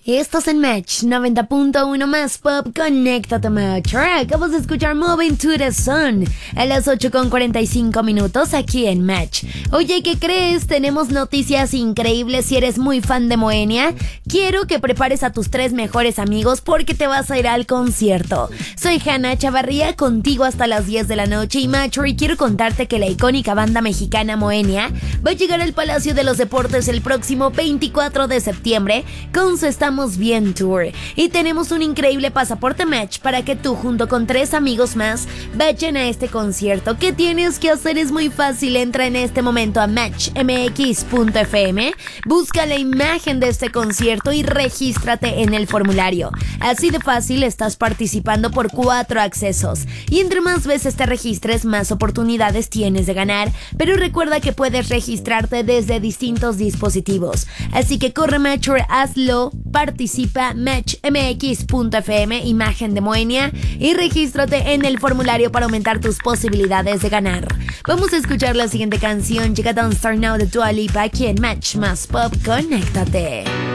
Estás en Match 90.1 más pop, conéctate Match. Acabas de escuchar Moving to the Sun a las 8:45 aquí en Match. Oye, ¿qué crees? Tenemos noticias increíbles si eres muy fan de Moenia. Quiero que prepares a tus 3 mejores amigos porque te vas a ir al concierto. Soy Hanna Chavarría, contigo hasta las 10 de la noche y Match, y quiero contarte que la icónica banda mexicana Moenia va a llegar al Palacio de los Deportes el próximo 24 de septiembre con su Estamos Bien Tour, y tenemos un increíble pasaporte Match para que tú junto con 3 amigos más vayan a este concierto. ¿Qué tienes que hacer? Es muy fácil, entra en este momento a matchmx.fm, busca la imagen de este concierto y regístrate en el formulario. Así de fácil, estás participando por 4 accesos y entre más veces te registres, más oportunidades tienes de ganar, pero recuerda que puedes registrarte desde distintos dispositivos, así que corre Match, hazlo, participa, matchmx.fm, imagen de Moenia, y regístrate en el formulario para aumentar tus posibilidades de ganar. Vamos a escuchar la siguiente canción, llega Don't Start Now de Dua Lipa aquí en Match más Pop, conéctate.